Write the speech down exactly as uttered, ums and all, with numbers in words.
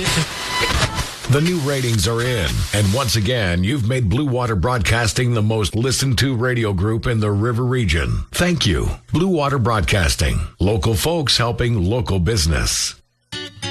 The new ratings are in, and once again, you've made Blue Water Broadcasting the most listened to radio group in the River Region. Thank you. Blue Water Broadcasting, local folks helping local business.